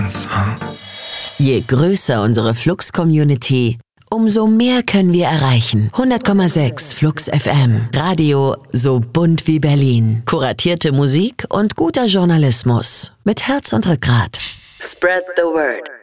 Fans. Je größer unsere Flux-Community, umso mehr können wir erreichen. 100,6 Flux FM. Radio so bunt wie Berlin. Kuratierte Musik und guter Journalismus. Mit Herz und Rückgrat. Spread the word.